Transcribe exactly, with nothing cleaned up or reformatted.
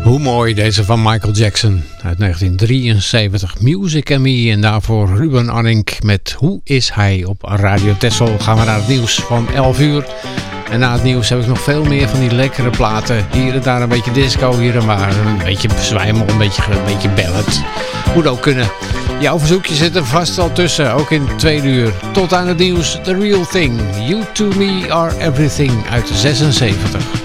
Hoe mooi, deze van Michael Jackson uit negentien drieënzeventig. Music and Me, en daarvoor Ruben Anink met Hoe is hij op Radio Texel. Gaan we naar het nieuws van elf uur. En na het nieuws heb ik nog veel meer van die lekkere platen. Hier en daar een beetje disco, hier en daar een beetje zwijmel, een beetje, een beetje ballad. Moet ook kunnen. Jouw verzoekje zit er vast al tussen, ook in het tweede uur. Tot aan het nieuws, The Real Thing. You to me are everything uit zesenzeventig.